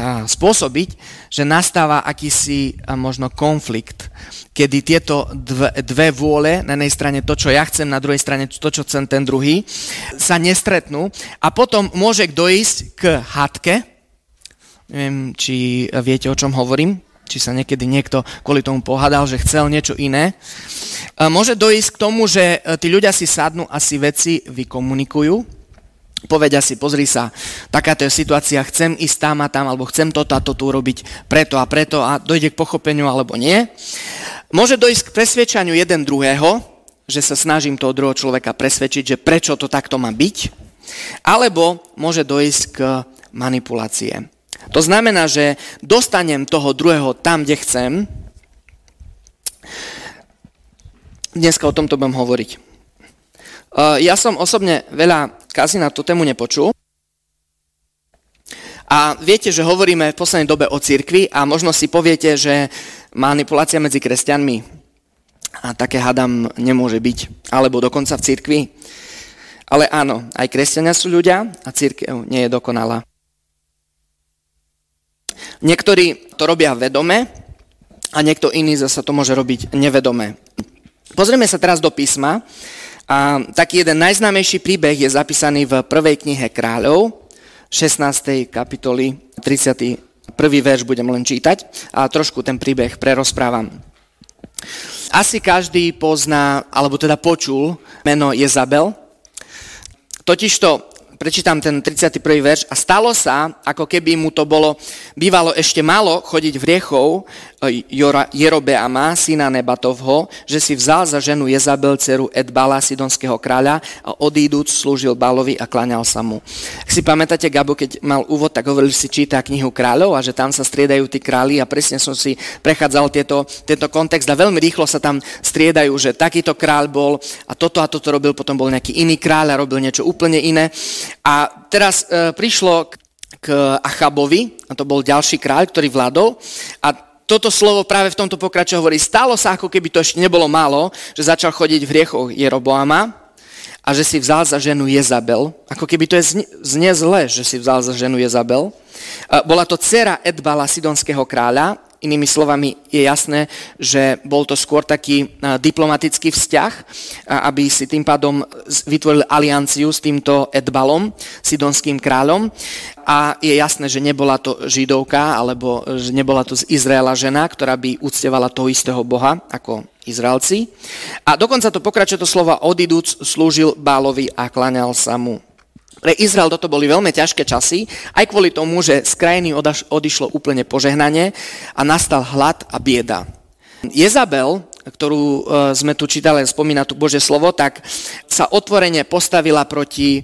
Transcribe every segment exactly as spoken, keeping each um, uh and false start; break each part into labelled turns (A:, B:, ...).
A: spôsobiť, že nastáva akýsi možno konflikt, kedy tieto dve, dve vôle, na jednej strane to, čo ja chcem, na druhej strane to, čo chcem ten druhý, sa nestretnú a potom môže dojsť k hádke. Neviem, či viete, o čom hovorím, či sa niekedy niekto kvôli tomu pohádal, že chcel niečo iné. Môže dojsť k tomu, že tí ľudia si sadnú a si veci vykomunikujú, povedia si, pozri sa, takáto je situácia, chcem ísť tam a tam, alebo chcem toto a toto urobiť preto a preto a dojde k pochopeniu alebo nie. Môže dojsť k presvedčaniu jeden druhého, že sa snažím toho druhého človeka presvedčiť, že prečo to takto má byť, alebo môže dojsť k manipulácie. To znamená, že dostanem toho druhého tam, kde chcem. Dneska o tomto budem hovoriť. Ja som osobne veľa kází na tú tému nepočul. A viete, že hovoríme v poslednej dobe o cirkvi a možno si poviete, že manipulácia medzi kresťanmi a také hádam nemôže byť, alebo dokonca v cirkvi. Ale áno, aj kresťania sú ľudia a cirkev nie je dokonalá. Niektorí to robia vedome a niekto iný zasa to môže robiť nevedome. Pozrieme sa teraz do písma. A taký jeden najznámejší príbeh je zapísaný v prvej knihe Kráľov, šestnástej kapitoly, tridsiaty prvý verš budem len čítať a trošku ten príbeh prerozprávam. Asi každý pozná, alebo teda počul meno Jezabel. Totižto prečítam ten tridsiaty prvý verš. A stalo sa, ako keby mu to bolo, bývalo ešte málo chodiť v riechov Jerobeama, syna Nebatovho, že si vzal za ženu Jezabel, dceru Edbala, sidonského kráľa a odíduc slúžil Bálovi a kláňal sa mu. Ak si pamätáte, Gabo, keď mal úvod, tak hovoril si číta knihu Kráľov a že tam sa striedajú tí králi a presne som si prechádzal tieto, tento kontext a veľmi rýchlo sa tam striedajú, že takýto kráľ bol a toto a toto robil, potom bol nejaký iný kráľ a robil niečo úplne iné. A teraz e, prišlo k, k Achabovi, a to bol ďalší kráľ, ktorý vládol a toto slovo práve v tomto pokračuje hovorí, stalo sa, ako keby to ešte nebolo málo, že začal chodiť v riechoch Jeroboama a že si vzal za ženu Jezabel, ako keby to je znie zle, že si vzal za ženu Jezabel. Bola to dcera Edbala, sidonského kráľa, inými slovami je jasné, že bol to skôr taký diplomatický vzťah, aby si tým pádom vytvoril alianciu s týmto Edbalom, sidonským kráľom. A je jasné, že nebola to Židovka, alebo že nebola to z Izraela žena, ktorá by uctievala toho istého Boha ako Izraelci. A dokonca to pokračuje to slova odíduc slúžil Bálovi a kláňal sa mu. Pre Izrael toto boli veľmi ťažké časy, aj kvôli tomu, že z krajiny odišlo úplne požehnanie a nastal hlad a bieda. Jezabel, ktorú sme tu čítali, spomína tu Božie slovo, tak sa otvorene postavila proti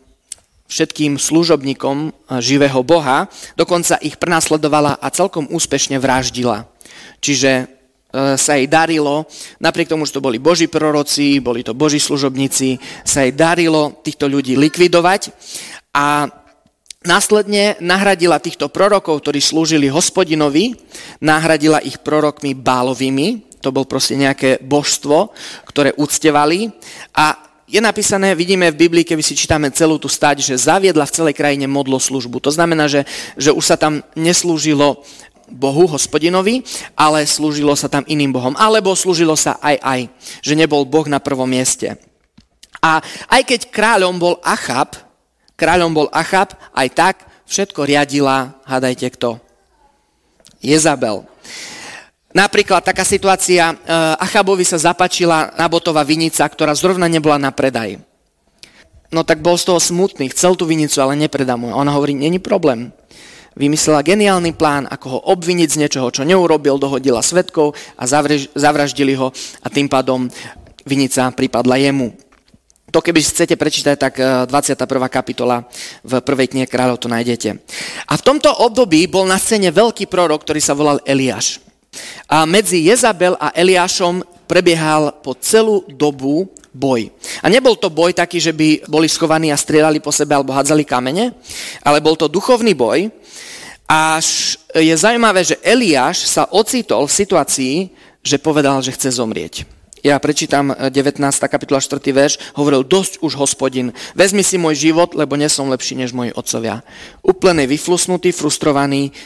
A: všetkým služobníkom živého Boha, dokonca ich prenasledovala a celkom úspešne vraždila. Čiže sa jej darilo, napriek tomu, že to boli Boží proroci, boli to Boží služobníci, sa jej darilo týchto ľudí likvidovať a následne nahradila týchto prorokov, ktorí slúžili Hospodinovi, nahradila ich prorokmi Bálovými, to bol proste nejaké božstvo, ktoré uctievali a je napísané, vidíme v Biblii, keby si čítame celú tú stať, že zaviedla v celej krajine modloslužbu. To znamená, že, že už sa tam neslúžilo Bohu, Hospodinovi, ale slúžilo sa tam iným bohom. Alebo slúžilo sa aj aj, že nebol Boh na prvom mieste. A aj keď kráľom bol Achab, kráľom bol Achab, aj tak všetko riadila, hádajte kto? Jezabel. Napríklad taká situácia, Achabovi sa zapáčila Nabotová vinica, ktorá zrovna nebola na predaj. No tak bol z toho smutný, chcel tú vinicu, ale nepredá mu. A ona hovorí, není problém. Vymyslela geniálny plán, ako ho obviniť z niečoho, čo neurobil, dohodila svedkov a zavraždili ho a tým pádom vinica pripadla jemu. To keby chcete prečítať, tak dvadsiata prvá kapitola v prvej knihe Kráľov to nájdete. A v tomto období bol na scéne veľký prorok, ktorý sa volal Eliáš. A medzi Jezabel a Eliášom prebiehal po celú dobu boj. A nebol to boj taký, že by boli schovaní a strieľali po sebe alebo hádzali kamene, ale bol to duchovný boj. Až je zaujímavé, že Eliáš sa ocitol v situácii, že povedal, že chce zomrieť. Ja prečítam devätnásta kapitola štvrtý verš, hovoril, dosť už Hospodin, vezmi si môj život, lebo nie som lepší než moji otcovia. Úplne vyflusnutý, frustrovaný,